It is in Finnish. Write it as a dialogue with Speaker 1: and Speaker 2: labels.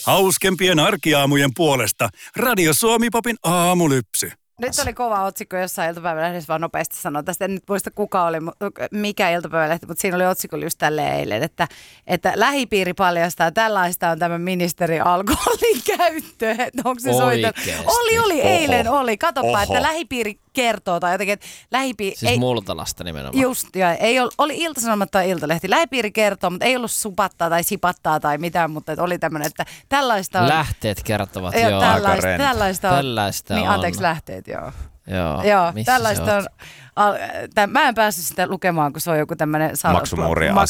Speaker 1: Hauskempien arkiaamujen puolesta Radio Suomi-popin aamulypsy.
Speaker 2: Nyt oli kova otsikko jossain iltapäivälehdessä, vaan nopeasti sanoa tästä. En nyt muista kuka oli, mikä iltapäivälehti, mutta siinä oli otsikko just tälleen eilen, että lähipiiri paljastaa, tällaista on tämä ministeri alkoholin käyttö. Onko se soitellut? Oli, eilen oli. Katoppa, että lähipiiri kertoo tai jotenkin, että lähipiiri...
Speaker 3: Siis Multalasta nimenomaan.
Speaker 2: Just, ja oli Ilta-Sanomat tai Iltalehti. Lähipiiri kertoo, mutta ei ollut supattaa tai sipattaa tai mitään, mutta oli tämmöinen, että tällaista on...
Speaker 3: Lähteet kertovat,
Speaker 2: joo. Tällaista on. Niin,
Speaker 3: on.
Speaker 2: anteeksi, lähteet, joo.
Speaker 3: Joo,
Speaker 2: tällaista on. Mä en päässyt sitä lukemaan, kun se on joku tämmöinen...
Speaker 4: Maksumuuri